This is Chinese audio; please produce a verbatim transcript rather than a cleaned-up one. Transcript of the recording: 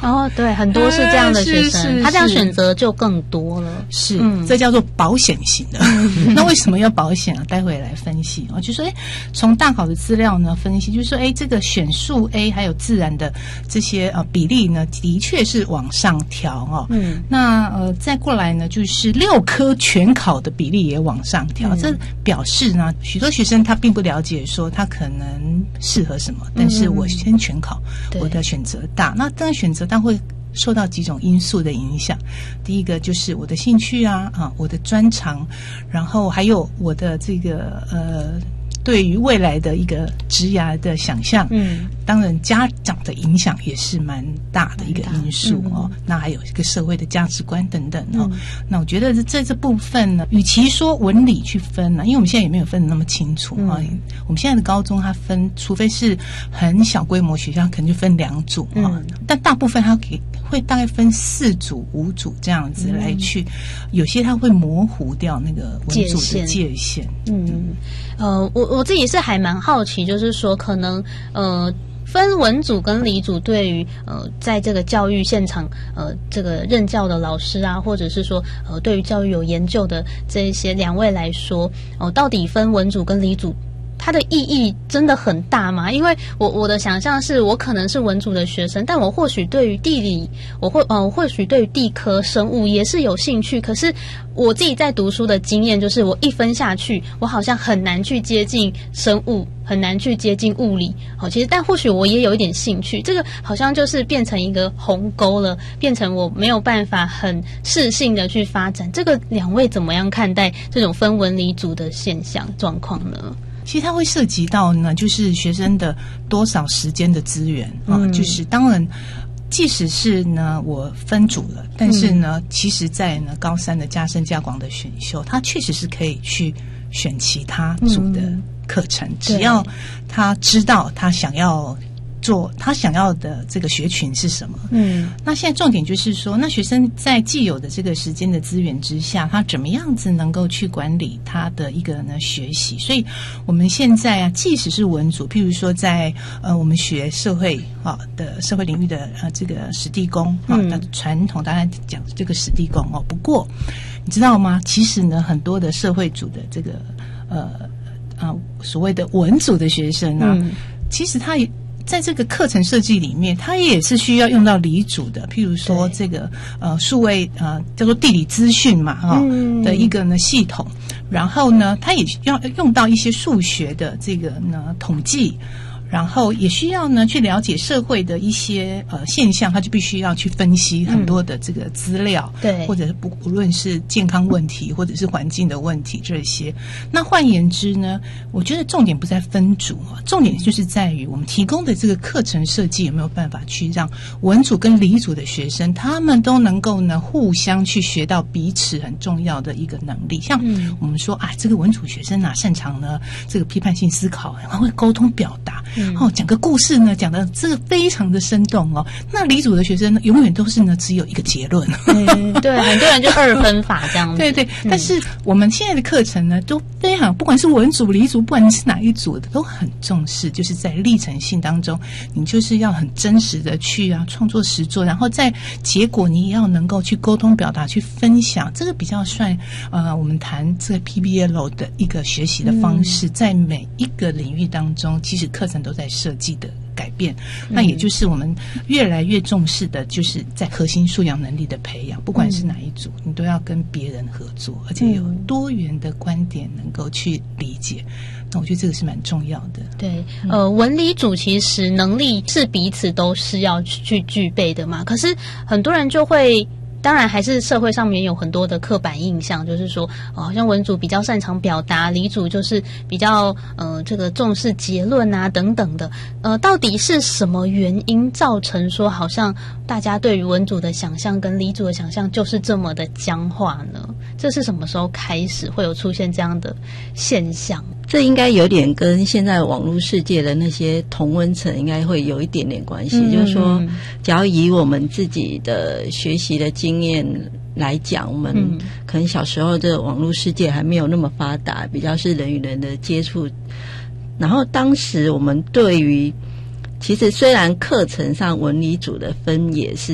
哦，对，很多是这样的学生， 呃、 他这样选择就更多了。 是，嗯、这叫做保险型的。那为什么要保险啊？待会来分析哦。就说，哎，从大考的资料呢分析，就是说，哎，这个选数 A 还有自然的这些呃比例呢，的确是往上调哦。嗯，那呃再过来呢，就是六科全考的比例也往上调，嗯、这表示呢，许多学生他并不了解说他可能适合什么，但是我先全考，嗯、我的选择大。那当然选择当然会受到几种因素的影响，第一个就是我的兴趣啊啊，我的专长，然后还有我的这个呃。对于未来的一个职涯的想象，嗯，当然家长的影响也是蛮大的一个因素哦。嗯、那还有一个社会的价值观等等哦。嗯、那我觉得在这部分呢，与其说文理去分呢、啊，因为我们现在也没有分得那么清楚啊。嗯、我们现在的高中它分，除非是很小规模学校，可能就分两组啊。嗯、但大部分它给会大概分四组、五组这样子来去，嗯、有些它会模糊掉那个文组的界限。嗯， 呃，我。我自己是还蛮好奇，就是说可能呃分文组跟理组对于呃在这个教育现场呃这个任教的老师啊，或者是说呃对于教育有研究的这一些两位来说，哦、呃，到底分文组跟理组它的意义真的很大吗？因为我我的想象是我可能是文组的学生，但我或许对于地理，我会呃或许对于地科、生物也是有兴趣。可是我自己在读书的经验就是，我一分下去，我好像很难去接近生物，很难去接近物理。好，其实但或许我也有一点兴趣，这个好像就是变成一个鸿沟了，变成我没有办法很适性的去发展。这个两位怎么样看待这种分文理组的现象状况呢？ 其实它会涉及到呢，就是学生的多少时间的资源啊，嗯、就是当然，即使是呢我分组了，但是呢，嗯、其实在呢高三的加深加广的选修，他确实是可以去选其他组的课程，嗯、只要他知道他想要做他想要的这个学群是什么。嗯，那现在重点就是说，那学生在既有的这个时间的资源之下，他怎么样子能够去管理他的一个呢学习？所以我们现在啊，即使是文组，譬如说在呃我们学社会啊的社会领域的呃这个史地公啊，那传统当然讲这个史地公哦。不过你知道吗？其实呢，很多的社会组的这个呃啊所谓的文组的学生啊，嗯、其实他也。在这个课程设计里面，它也是需要用到理组的，譬如说这个呃数位呃叫做地理资讯嘛哈、哦嗯、的一个呢系统，然后呢，它也要用到一些数学的这个呢统计。然后也需要呢去了解社会的一些呃现象，他就必须要去分析很多的这个资料，嗯、对，或者是不不论是健康问题或者是环境的问题这些。那换言之呢，我觉得重点不在分组啊，重点就是在于我们提供的这个课程设计有没有办法去让文组跟理组的学生他们都能够呢互相去学到彼此很重要的一个能力。像我们说啊，这个文组学生啊擅长呢这个批判性思考，然后会沟通表达。嗯、哦，讲个故事呢，讲的这个非常的生动哦。那理组的学生呢，永远都是呢只有一个结论。 嗯，对，很多人就二分法这样子。 对对，嗯、但是我们现在的课程呢，都非常，不管是文组、理组，不管你是哪一组的，都很重视，就是在历程性当中，你就是要很真实的去啊创作实作，然后在结果你也要能够去沟通表达、去分享，这个比较算呃我们谈这个 P B L 的一个学习的方式，嗯、在每一个领域当中，其实课程都在设计的改变，那也就是我们越来越重视的，就是在核心素养能力的培养，不管是哪一组，你都要跟别人合作，而且有多元的观点能够去理解。那我觉得这个是蛮重要的。 对，呃，文理组其实能力是彼此都是要去具备的嘛，可是很多人就会。当然还是社会上面有很多的刻板印象，就是说哦，好像文组比较擅长表达，理组就是比较呃这个重视结论啊等等的。呃，到底是什么原因造成说好像大家对于文组的想象跟理组的想象就是这么的僵化呢？这是什么时候开始会有出现这样的现象？ 这应该有点跟现在网络世界的那些同温层应该会有一点点关系。嗯、就是说，假如以我们自己的学习的经验来讲，我们可能小时候这个网络世界还没有那么发达，比较是人与人的接触。然后当时我们对于，其实虽然课程上文理组的分也是